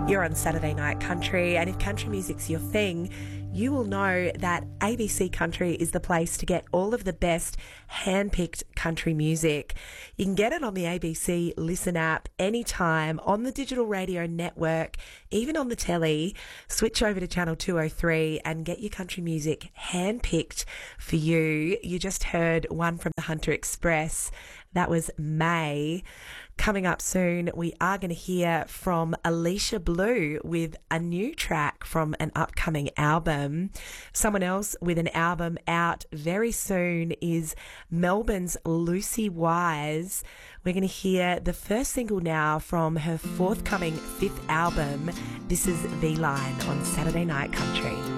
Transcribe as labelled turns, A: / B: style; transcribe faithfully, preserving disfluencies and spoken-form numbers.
A: You're on Saturday Night Country, and if country music's your thing, you will know that A B C Country is the place to get all of the best hand-picked country music. You can get it on the A B C Listen app anytime, on the digital radio network, even on the telly. Switch over to channel two oh three and get your country music hand-picked for you. You just heard one from the Hunter Express. That was May. Coming up soon, we are going to hear from Alicia Blue with a new track from an upcoming album. Someone else with an album out very soon is Melbourne's Lucy Wise. We're going to hear the first single now from her forthcoming fifth album. This is V-Line on Saturday Night Country.